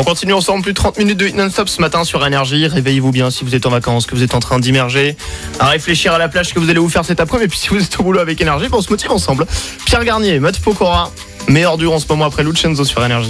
continue ensemble, plus de 30 minutes de hit non-stop ce matin sur Énergie. Réveillez-vous bien si vous êtes en vacances, que vous êtes en train d'immerger, à réfléchir à la plage que vous allez vous faire cet après-midi. Et puis si vous êtes au boulot avec Énergie, on se motive ensemble. Pierre Garnier, Matt Pokora, meilleur duo en ce moment après Lucenzo sur Énergie.